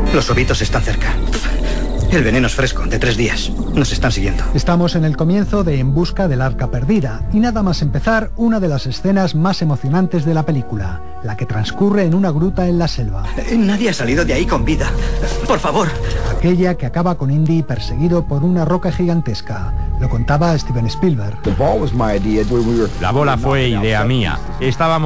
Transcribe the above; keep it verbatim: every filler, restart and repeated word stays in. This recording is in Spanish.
Los ovitos están cerca. El veneno es fresco, de tres días. Nos están siguiendo. Estamos en el comienzo de En busca del arca perdida, y nada más empezar, una de las escenas más emocionantes de la película, la que transcurre en una gruta en la selva. Nadie ha salido de ahí con vida. Por favor. Aquella que acaba con Indy perseguido por una roca gigantesca. Lo contaba Steven Spielberg. La bola fue idea mía. Estábamos